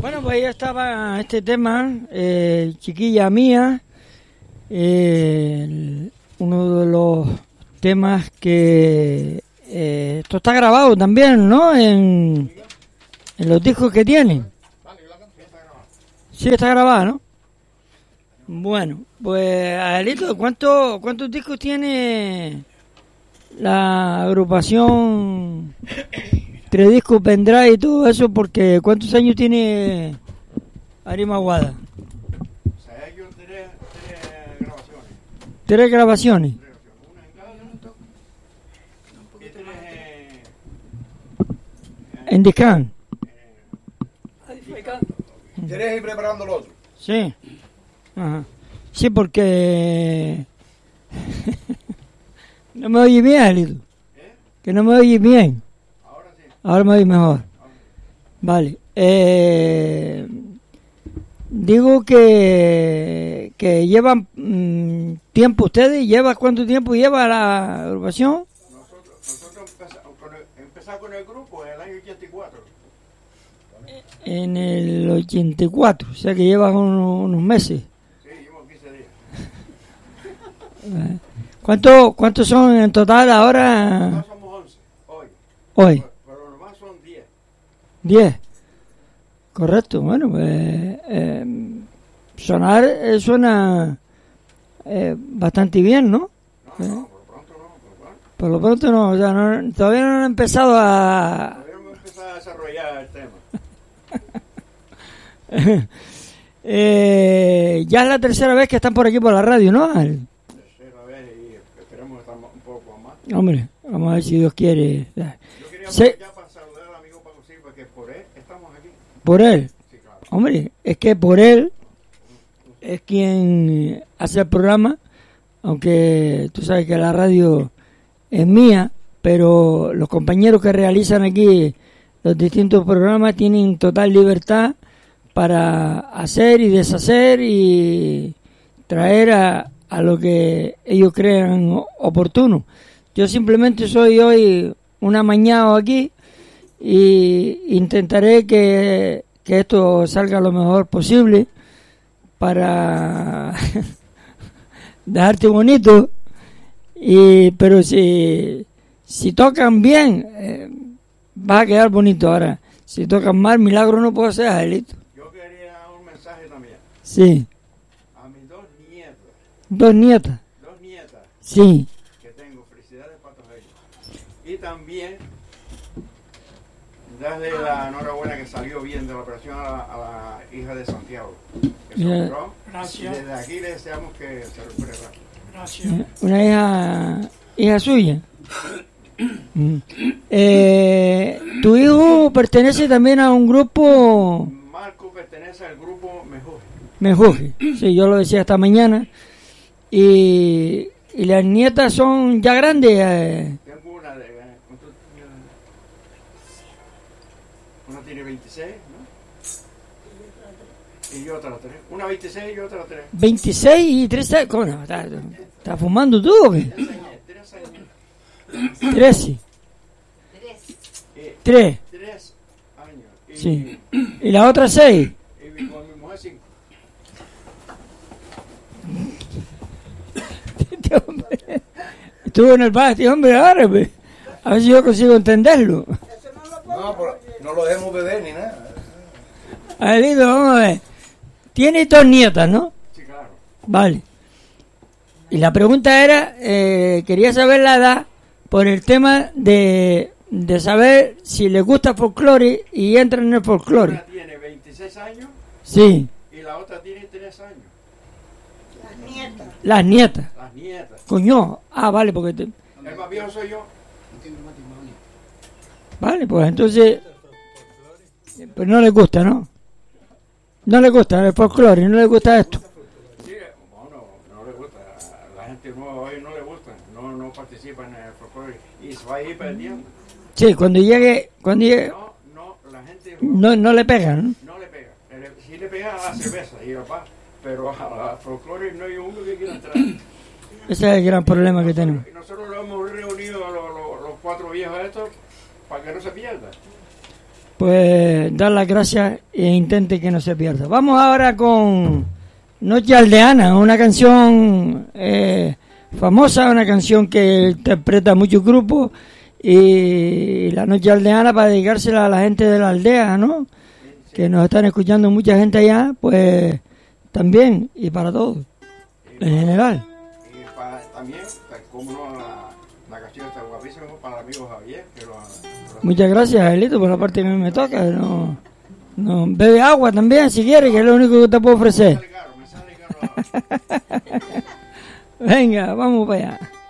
Bueno, pues ya estaba este tema, chiquilla mía, uno de los temas que esto está grabado también, ¿no? En los discos que tienen. Sí, está grabado, ¿no? Bueno, pues Adelito, ¿cuántos discos tiene la agrupación? 3 discos, pendrive y todo eso, porque ¿cuántos años tiene Arima Guada? O sea, yo tres grabaciones. 3 grabaciones. Una en cada minuto y 3 En Discan. 3 y preparando el otro. Sí. Ajá. Sí, porque no me oye bien, Adelito. Que no me oye bien. Ahora me oye mejor. Vale. Digo que llevan tiempo ustedes. ¿Cuánto tiempo lleva la agrupación? Nosotros empezamos con el grupo en el año 84. En el 84, o sea que llevan unos meses. Sí, llevamos 15 días. ¿Cuántos son en total ahora? Nosotros somos 11 Hoy. Pero nomás son 10. 10. Correcto, bueno, pues sonar suena bastante bien, ¿no? No, por Por lo pronto no. lo pronto no, o sea, todavía no han empezado a... Todavía no hemos empezado a desarrollar el tema. Ya es la tercera vez que están por aquí por la radio, ¿no? Tercera vez y esperemos estar un poco más. Hombre, vamos a ver si Dios quiere. Yo quería Sí. aprovechar para saludar al amigo Paco Silva, que por él estamos aquí. Por él. Sí, claro. Hombre, es que por él es quien hace el programa, aunque tú sabes que la radio es mía, pero los compañeros que realizan aquí los distintos programas tienen total libertad para hacer y deshacer y traer a lo que ellos crean oportuno. Yo simplemente soy hoy un amañado aquí y intentaré que esto salga lo mejor posible para dejarte bonito, pero si tocan bien, va a quedar bonito. Ahora, si tocan mal, milagro no puedo hacer, Adelito. Yo quería un mensaje también Sí. a mis 2 nietas. 2 nietas. 2 nietas Sí. que tengo. Felicidades para todos ellos. Y también darle la enhorabuena que salió bien de la operación a la hija de Santiago, que se operó. Gracias. Y desde aquí le deseamos que se recupere rápido. Gracias. Una hija suya. Tu hijo pertenece también a un grupo Marco pertenece al grupo Menjuje. Sí, yo lo decía esta mañana. Y las nietas son ya grandes. Tengo una de... Una tiene 26, ¿no? Y otra 3. Una 26 y otra 3. 26 y 13. ¿Cómo no? ¿Estás fumando tú o qué? 3 años. 13. 3. 3 años. Y, Sí. ¿Y la otra 6? y con mi mujer 5. Estuvo en el bar este hombre árabe. A ver si yo consigo entenderlo. No, no lo dejemos beber ni nada. Adelito, vamos a ver. Tiene 2 nietas, ¿no? Sí, claro. Vale. Y la pregunta era, quería saber la edad por el tema de saber si les gusta folclore y entran en el folclore. Una tiene 26 años Sí, y la otra tiene 3 años. las nietas. Las nietas. Coño, vale, porque... El más viejo soy yo. Vale, pues entonces... Pues no les gusta, ¿no? No les gusta el folclore, no les gusta esto. Sí, bueno, no le gusta. A la gente nueva hoy no le gusta. No participa en el folclore y se va a ir perdiendo. Sí, cuando llegue No, la gente no le pegan, ¿no? no le pega. Sí le pega a la cerveza y la paz, pero a la folclore no hay uno que quiera entrar. Ese es el gran problema que tenemos. Y nosotros lo hemos reunido los 4 viejos estos para que no se pierda. pues dar las gracias e intente que no se pierda. Vamos ahora con Noche Aldeana, una canción famosa, una canción que interpreta muchos grupos, y la Noche Aldeana para dedicársela a la gente de la aldea, ¿no? Que nos están escuchando mucha gente allá, pues también, y para todos, en general. Y también, como no, la canción está guapísima para el amigo Javier. Muchas gracias, Aelito, por la parte que me toca. No, bebe agua también, si quieres, que es lo único que te puedo ofrecer. Me sale caro. Venga, vamos para allá.